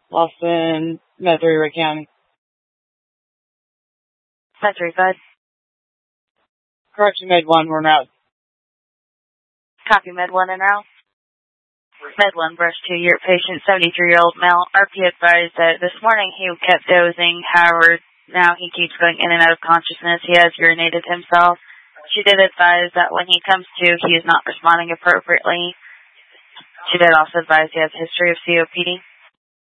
Lawson, Med 3, Wright County. Med 3, bud. Correction, Med 1, we're en route. Copy, Med 1 en route. Med 1, brush 2, your patient, 73-year-old male. RP advised that this morning he kept dozing. However, now he keeps going in and out of consciousness. He has urinated himself. She did advise that when he comes to, he is not responding appropriately. She did also advise he has a history of COPD.